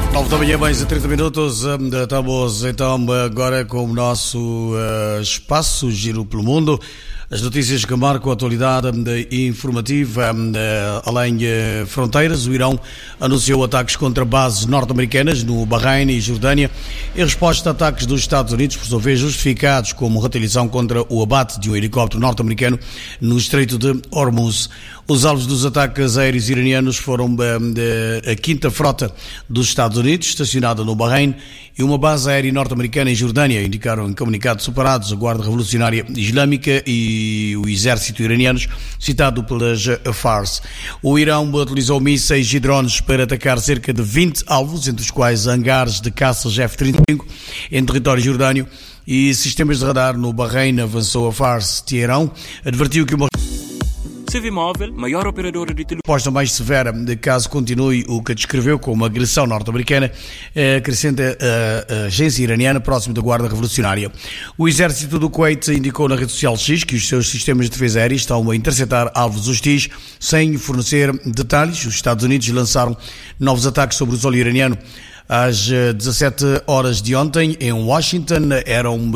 9 da manhã, mais de 30 minutos. Estamos então agora com o nosso espaço Giro pelo Mundo. As notícias que marcam a atualidade informativa além de fronteiras. O Irão anunciou ataques contra bases norte-americanas no Bahrein e Jordânia em resposta a ataques dos Estados Unidos, por sua vez justificados como retaliação contra o abate de um helicóptero norte-americano no Estreito de Hormuz. Os alvos dos ataques aéreos iranianos foram a quinta frota dos Estados Unidos, estacionada no Bahrein, e uma base aérea norte-americana em Jordânia, indicaram em comunicados separados a Guarda Revolucionária Islâmica e o exército iranianos, citado pelas Fars. O Irão utilizou mísseis e drones para atacar cerca de 20 alvos, entre os quais hangares de caças F-35 em território jordânio e sistemas de radar no Bahrein, avançou a Fars. Teherão advertiu que uma Civimóvel, maior operadora de telefonia. Resposta mais severa, caso continue o que descreveu como agressão norte-americana, acrescenta a agência iraniana próximo da Guarda Revolucionária. O exército do Kuwait indicou na rede social X que os seus sistemas de defesa aérea estão a interceptar alvos hostis sem fornecer detalhes. Os Estados Unidos lançaram novos ataques sobre o solo iraniano às 17 horas de ontem em Washington, eram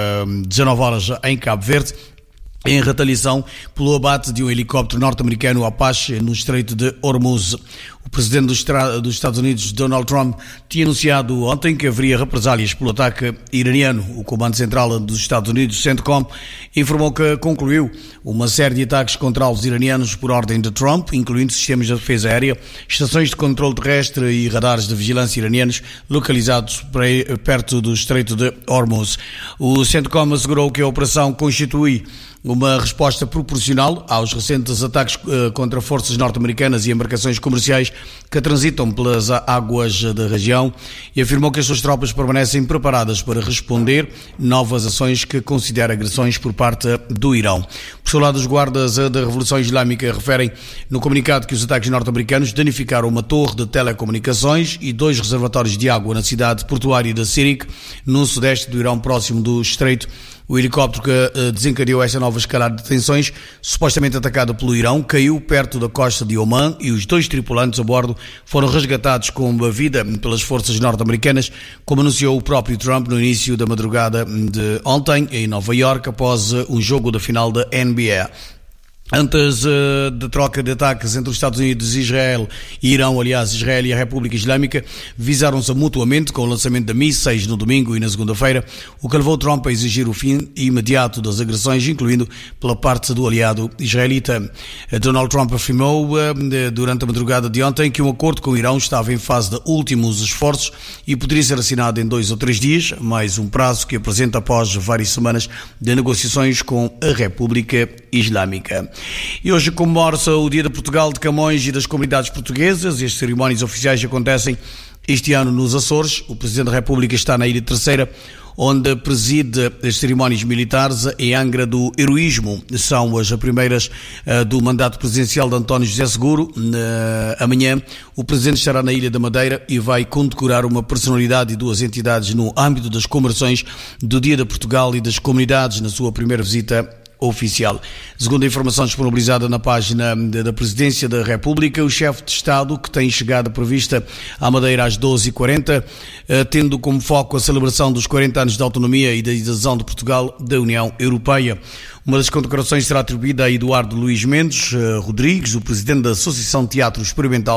19 horas em Cabo Verde, em retaliação pelo abate de um helicóptero norte-americano Apache no Estreito de Hormuz. O presidente dos Estados Unidos, Donald Trump, tinha anunciado ontem que haveria represálias pelo ataque iraniano. O Comando Central dos Estados Unidos, CENTCOM, informou que concluiu uma série de ataques contra alvos iranianos por ordem de Trump, incluindo sistemas de defesa aérea, estações de controle terrestre e radares de vigilância iranianos localizados perto do Estreito de Hormuz. O CENTCOM assegurou que a operação constitui uma resposta proporcional aos recentes ataques contra forças norte-americanas e embarcações comerciais que transitam pelas águas da região e afirmou que as suas tropas permanecem preparadas para responder novas ações que considera agressões por parte do Irão. Por seu lado, os guardas da Revolução Islâmica referem no comunicado que os ataques norte-americanos danificaram uma torre de telecomunicações e 2 reservatórios de água na cidade portuária de Sirik, no sudeste do Irão, próximo do Estreito. O helicóptero que desencadeou esta nova escalada de tensões, supostamente atacado pelo Irão, caiu perto da costa de Oman e os 2 tripulantes a bordo foram resgatados com a vida pelas forças norte-americanas, como anunciou o próprio Trump no início da madrugada de ontem em Nova Iorque, após um jogo da final da NBA. Antes da troca de ataques entre os Estados Unidos e Israel e Irão, aliás, Israel e a República Islâmica visaram-se mutuamente com o lançamento de mísseis no domingo e na segunda-feira, o que levou Trump a exigir o fim imediato das agressões, incluindo pela parte do aliado israelita. Donald Trump afirmou durante a madrugada de ontem que um acordo com o Irão estava em fase de últimos esforços e poderia ser assinado em 2 ou 3 dias, mais um prazo que apresenta após várias semanas de negociações com a República Islâmica. E hoje comemora-se o Dia de Portugal, de Camões e das comunidades portuguesas. As cerimónias oficiais acontecem este ano nos Açores. O Presidente da República está na Ilha Terceira, onde preside as cerimónias militares em Angra do Heroísmo. São as primeiras do mandato presidencial de António José Seguro. Amanhã o Presidente estará na Ilha da Madeira e vai condecorar uma personalidade e 2 entidades no âmbito das comemorações do Dia de Portugal e das comunidades na sua primeira visita oficial. Segundo a informação disponibilizada na página da Presidência da República, o chefe de Estado, que tem chegada prevista à Madeira às 12h40, tendo como foco a celebração dos 40 anos de autonomia e da adesão de Portugal da União Europeia. Uma das condecorações será atribuída a Eduardo Luís Mendes Rodrigues, o Presidente da Associação de Teatro Experimental